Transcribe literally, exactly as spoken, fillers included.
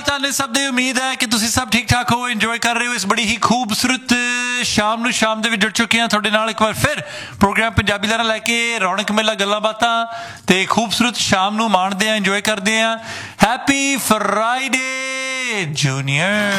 ਤੁਹਾਨੂੰ ਸਭ ਦੀ ਉਮੀਦ ਹੈ ਕਿ ਤੁਸੀਂ ਸਭ ਠੀਕ ਠਾਕ ਹੋ, ਇੰਜੋਏ ਕਰ ਰਹੇ ਹੋ ਇਸ ਬੜੀ ਹੀ ਖੂਬਸੂਰਤ ਸ਼ਾਮ ਨੂੰ। ਸ਼ਾਮ ਦੇ ਵਿੱਚ ਜੁੜ ਚੁੱਕੇ ਹਾਂ ਤੁਹਾਡੇ ਨਾਲ ਇੱਕ ਵਾਰ ਫਿਰ ਪ੍ਰੋਗਰਾਮ ਪੰਜਾਬੀ ਲਹਿਰਾਂ ਲੈ ਕੇ, ਰੌਣਕ ਮੇਲਾ, ਗੱਲਾਂ ਬਾਤਾਂ ਤੇ ਖੂਬਸੂਰਤ ਸ਼ਾਮ ਨੂੰ ਮਾਣਦੇ ਹਾਂ, ਇੰਜੋਏ ਕਰਦੇ ਹਾਂ। Happy Friday junior.